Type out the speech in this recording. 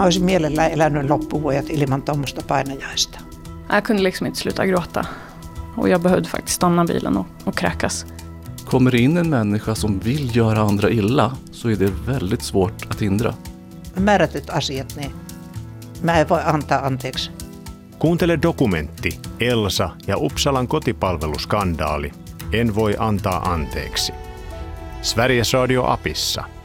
Mä olisin mielellään elänyt loppuvuodet ilman tuommoista painajaista. Jag kunde liksom inte sluta gråta. Och jag behövde faktiskt stanna bilen och kräkas. Kommer in en människa som vill göra andra illa så är det väldigt svårt att hindra. Määrätyt asiat, niin mä en voi antaa anteeksi. Kuuntele dokumentti Elsa ja Uppsalan kotipalveluskandaali. En voi antaa anteeksi. Sveriges Radio-apissa.